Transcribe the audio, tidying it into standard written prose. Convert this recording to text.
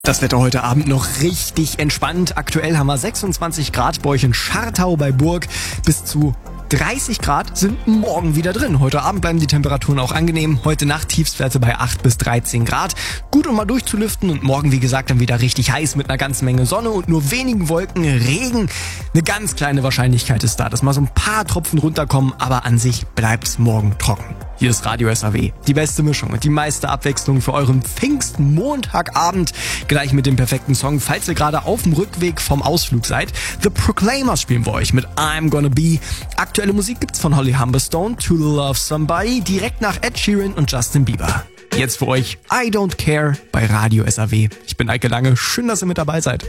Das Wetter heute Abend noch richtig entspannt. Aktuell haben wir 26 Grad bei euch in Schartau bei Burg. Bis zu 30 Grad sind morgen wieder drin. Heute Abend bleiben die Temperaturen auch angenehm. Heute Nacht Tiefstwerte bei 8 bis 13 Grad. Gut, um mal durchzulüften, und morgen, wie gesagt, dann wieder richtig heiß mit einer ganzen Menge Sonne und nur wenigen Wolken. Regen, eine ganz kleine Wahrscheinlichkeit ist da, dass mal so ein paar Tropfen runterkommen, aber an sich bleibt's morgen trocken. Hier ist Radio SAW, die beste Mischung und die meiste Abwechslung für euren Pfingstmontagabend. Gleich mit dem perfekten Song, falls ihr gerade auf dem Rückweg vom Ausflug seid. The Proclaimers spielen wir euch mit I'm Gonna Be. Aktuelle Musik gibt's von Holly Humberstone, To Love Somebody, direkt nach Ed Sheeran und Justin Bieber. Jetzt für euch I Don't Care bei Radio SAW. Ich bin Eike Lange, schön, dass ihr mit dabei seid.